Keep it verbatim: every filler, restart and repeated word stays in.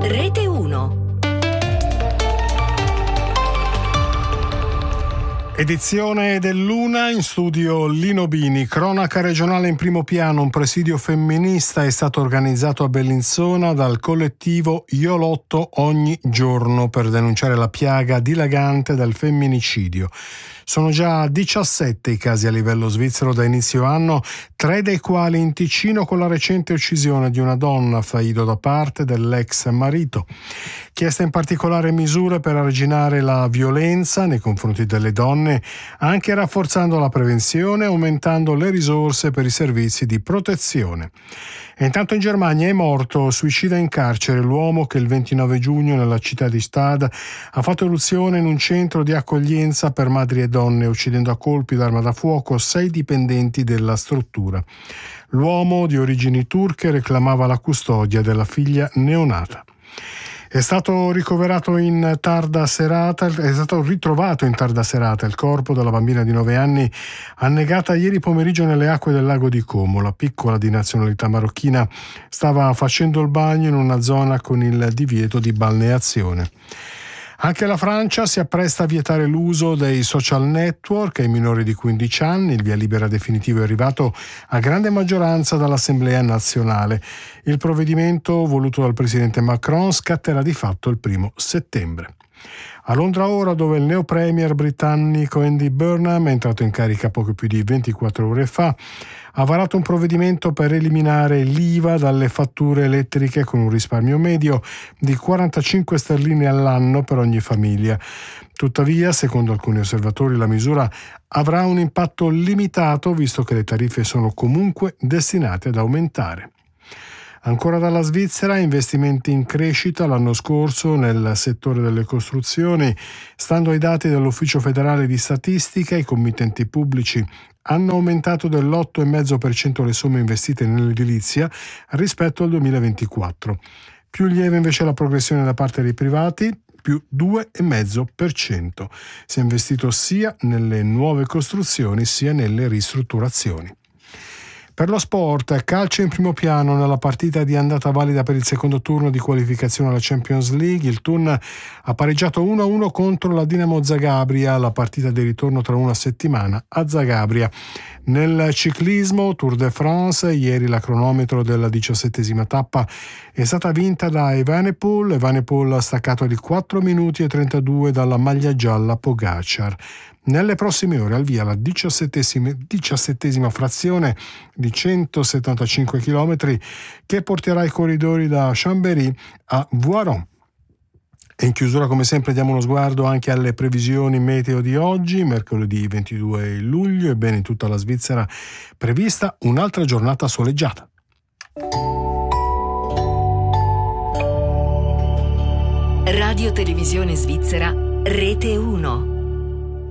Rete uno. Edizione dell'una, in studio Lino Bini. Cronaca regionale in primo piano. Un presidio femminista è stato organizzato a Bellinzona dal collettivo Io lotto ogni giorno per denunciare la piaga dilagante del femminicidio. Sono già diciassette i casi a livello svizzero da inizio anno, tre dei quali in Ticino con la recente uccisione di una donna, Faido, da parte dell'ex marito. Chieste in particolare misure per arginare la violenza nei confronti delle donne, anche rafforzando la prevenzione e aumentando le risorse per i servizi di protezione. E intanto in Germania è morto, suicida in carcere, l'uomo che il ventinove giugno nella città di Stade ha fatto irruzione in un centro di accoglienza per madri e donne, uccidendo a colpi d'arma da fuoco sei dipendenti della struttura. L'uomo, di origini turche, reclamava la custodia della figlia neonata. È stato ricoverato in tarda serata, è stato ritrovato in tarda serata il corpo della bambina di nove anni annegata ieri pomeriggio nelle acque del lago di Como. La piccola, di nazionalità marocchina, stava facendo il bagno in una zona con il divieto di balneazione. Anche la Francia si appresta a vietare l'uso dei social network ai minori di quindici anni. Il via libera definitivo è arrivato a grande maggioranza dall'Assemblea nazionale. Il provvedimento, voluto dal presidente Macron, scatterà di fatto il primo settembre. A Londra ora, dove il neo premier britannico Andy Burnham è entrato in carica poco più di ventiquattro ore fa, ha varato un provvedimento per eliminare l'I V A dalle fatture elettriche con un risparmio medio di quarantacinque sterline all'anno per ogni famiglia. Tuttavia, secondo alcuni osservatori, la misura avrà un impatto limitato, visto che le tariffe sono comunque destinate ad aumentare. Ancora dalla Svizzera, investimenti in crescita l'anno scorso nel settore delle costruzioni. Stando ai dati dell'Ufficio federale di statistica, i committenti pubblici hanno aumentato dell'otto virgola cinque per cento le somme investite nell'edilizia rispetto al duemilaventiquattro. Più lieve invece la progressione da parte dei privati, più due virgola cinque per cento. Si è investito sia nelle nuove costruzioni sia nelle ristrutturazioni. Per lo sport, calcio in primo piano. Nella partita di andata valida per il secondo turno di qualificazione alla Champions League, il Thun ha pareggiato uno a uno contro la Dinamo Zagabria, la partita di ritorno tra una settimana a Zagabria. Nel ciclismo Tour de France, ieri la cronometro della diciassettesima tappa è stata vinta da Evenepoel. Evenepoel ha staccato di quattro minuti e trentadue dalla maglia gialla Pogacar. Nelle prossime ore al via la diciassettesima, diciassettesima frazione di centosettantacinque chilometri che porterà i corridori da Chambéry a Voiron. E in chiusura, come sempre, diamo uno sguardo anche alle previsioni meteo di oggi, mercoledì ventidue luglio. Ebbene, in tutta la Svizzera prevista un'altra giornata soleggiata. Radio Televisione Svizzera, Rete uno.